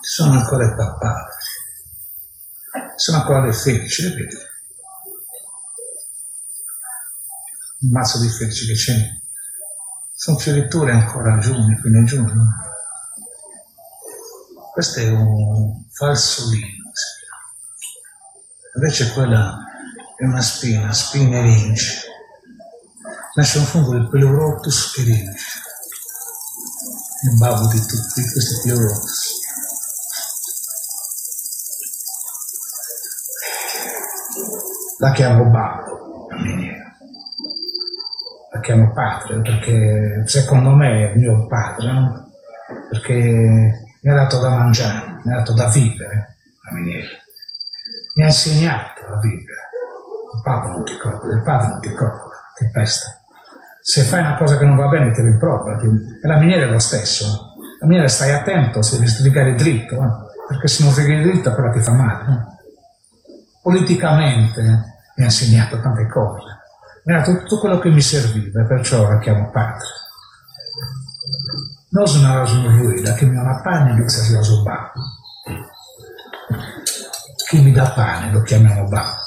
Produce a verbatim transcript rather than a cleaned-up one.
sono ancora i papà, sono ancora le felici, le vedi? Un mazzo di felici che c'è, sono fioriture ancora a giugno, fine giugno. Questo è un falsolino, invece quella è una spina, spina eringe. Nasce un fungo del Pleurotus eringe, il babbo di tutti questi Pleurotus. La chiamo babbo, la miniera. La chiamo padre perché secondo me è il mio padre, no? Perché mi ha dato da mangiare, mi ha dato da vivere, la miniera. Mi ha insegnato a vivere. Il babbo non ti copre, il padre non ti copre, ti pesta. Se fai una cosa che non va bene ti rimprovera. E la miniera è lo stesso. La miniera stai attento se devi sbrigare dritto, eh? Perché se non sbrighi dritto quella ti fa male. Eh? Politicamente mi ha insegnato tante cose, mi ha dato tutto quello che mi serviva, perciò la chiamo padre. Non sono una guida che mi ha una pane di questa babbo. Chi mi dà pane lo chiamiamo babbo.